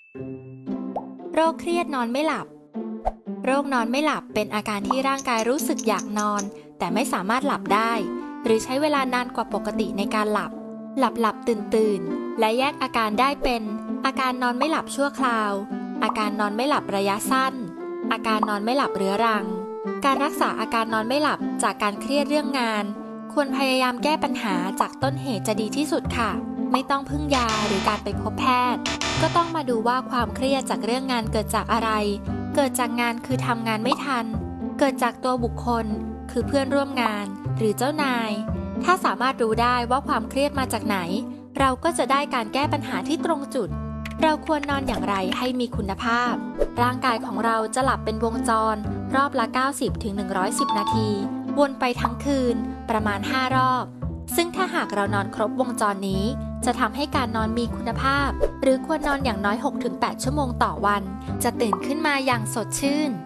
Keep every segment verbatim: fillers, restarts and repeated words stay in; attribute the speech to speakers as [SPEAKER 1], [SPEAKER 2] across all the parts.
[SPEAKER 1] โรคเครียดนอนไม่หลับโรคนอนไม่หลับเป็นอาการที่ร่างกายรู้สึกอยากนอนแต่ไม่สามารถหลับได้หรือใช้เวลานานกว่าปกติในการหลับหลับหลับตื่นตื่นและแยกอาการได้เป็นอาการนอนไม่หลับชั่วคราวอาการนอนไม่หลับระยะสั้นอาการนอนไม่หลับเรื้อรังการรักษาอาการนอนไม่หลับจากการเครียดเรื่องงานควรพยายามแก้ปัญหาจากต้นเหตุจะดีที่สุดค่ะไม่ต้องพึ่งยาหรือการไปพบแพทย์ก็ต้องมาดูว่าความเครียดจากเรื่องงานเกิดจากอะไรเกิดจากงานคือทำงานไม่ทันเกิดจากตัวบุคคลคือเพื่อนร่วมงานหรือเจ้านายถ้าสามารถรู้ได้ว่าความเครียดมาจากไหนเราก็จะได้การแก้ปัญหาที่ตรงจุดเราควรนอนอย่างไรให้มีคุณภาพร่างกายของเราจะหลับเป็นวงจรรอบละ เก้าสิบถึงหนึ่งร้อยสิบ นาทีวนไปทั้งคืนประมาณห้ารอบซึ่งถ้าหากเรานอนครบวงจรนี้จะทำให้การนอนมีคุณภาพหรือควรนอนอย่างน้อย หกถึงแปด ชั่วโมงต่อวันจะตื่นขึ้นมาอย่างสดชื่น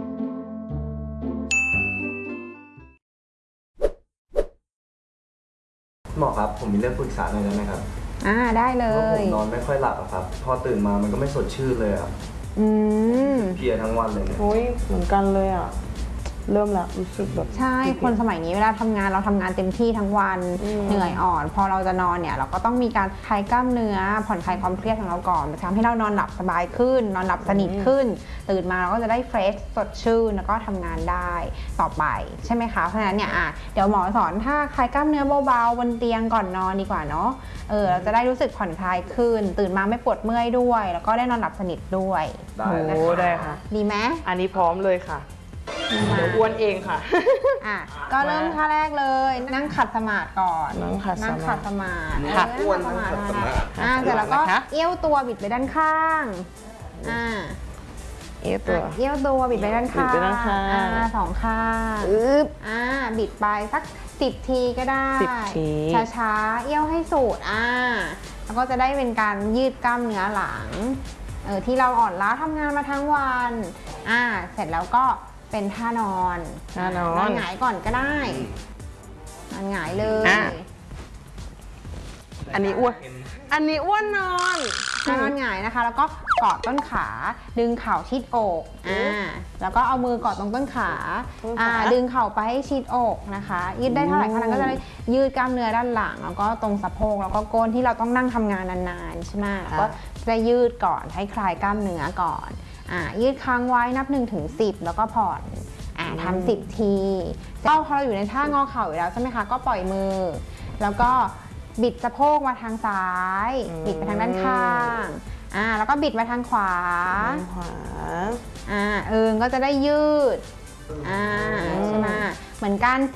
[SPEAKER 2] หมอครับผมมีเรื่องปรึกษาหน่อยได้ไหมครับ
[SPEAKER 3] อ่าได้เล
[SPEAKER 2] เพราะผมนอนไม่ค่อยหลับอะครับพอตื่นมามันก็ไม่สดชื่นเลยอะ
[SPEAKER 3] อืม
[SPEAKER 2] เพลียทั้งวันเลยเนี่ย
[SPEAKER 4] โอ้ยเหมือนกันเลยอ่ะเริ่มละรู้สึกแบบ
[SPEAKER 3] ใช่คนสมัยนี้เวลาทำงานเราทำงานเต็มที่ทั้งวันเหนื่อยอ่อนพอเราจะนอนเนี่ยเราก็ต้องมีการคลายกล้ามเนื้อผ่อนคลายความเครียดของเราก่อนทำให้เรานอนหลับสบายขึ้นนอนหลับสนิทขึ้นตื่นมาเราก็จะได้เฟรชสดชื่นแล้วก็ทำงานได้ต่อไปใช่ไหมคะเพราะฉะนั้นเนี่ยอ่ะเดี๋ยวหมอสอนถ้าคลายกล้ามเนื้อเบาๆบนเตียงก่อนนอนดีกว่าเนาะเออเราจะได้รู้สึกผ่อนคลายขึ้นตื่นมาไม่ปวดเมื่อยด้วยแล้วก็ได้นอนหลับสนิทด้วย
[SPEAKER 2] ได้
[SPEAKER 4] โอ้ได้ค่ะ
[SPEAKER 3] ดีไหม
[SPEAKER 4] อันนี้พร้อมเลยค่ะเดี๋ยวอ้วนเองค่ะ
[SPEAKER 3] อ่ะก็เริ่มท่าแรกเลยนั่งขัดสมาธิก่อน
[SPEAKER 4] นั่งขัดสมาธิ
[SPEAKER 3] สมาธิ
[SPEAKER 2] ค่ะอ้วนนั่งขัดสมาธิ
[SPEAKER 3] อ่ะเสร็จแล้วก็เอี้ยวตัวบิดไปด้านข้างอ่า
[SPEAKER 4] เอี้ยวตัว
[SPEAKER 3] เอี้ยวตัวบิดไปด้านข้าง
[SPEAKER 4] บิดไปด้านข้าง
[SPEAKER 3] อ่าสองข้างอึ๊บอ่าบิดไปสักสิบทีก็ได้
[SPEAKER 4] สิบที
[SPEAKER 3] ช้าๆเอี้ยวให้สุดอ่าแล้วก็จะได้เป็นการยืดกล้ามเนื้อหลังเออที่เราอ่อนล้าทำงานมาทั้งวันอ่าเสร็จแล้วก็เป็นท่านอน
[SPEAKER 4] ท่านอน
[SPEAKER 3] นอนหงายก่อนก็ได้นอนหงายเลย
[SPEAKER 4] อันนี้อ้วนอันนี้อ้วนนอน
[SPEAKER 3] นอนหงายนะคะแล้วก็กอดต้นขาดึงเข่าชิดอกอ่าแล้วก็เอามือกอดตรงต้นขาอ่าดึงเข่าไปให้ชิดอกนะคะยืดได้เท่าไหร่เท่านั้นก็จะได้ยืดกล้ามเนื้อด้านหลังแล้วก็ตรงสะโพกแล้วก็ก้นที่เราต้องนั่งทำงานนานๆใช่ไหมก็จะยืดก่อนให้คลายกล้ามเนื้อก่อนอ่ายืดค้างไว้นับหนึ่งถึงสิบแล้วก็ผ่อนอ่าทำสิบทีก็พอเราอยู่ในท่างอเข่าอยู่แล้วใช่ไหมคะก็ปล่อยมือแล้วก็บิดสะโพกมาทางซ้ายบิดไปทางด้านข้างอ่าแล้วก็บิดมาทางขวา
[SPEAKER 4] ขวา
[SPEAKER 3] อ่าเอิงก็จะได้ยืดอ่าใช่ไหมเหมือนกัน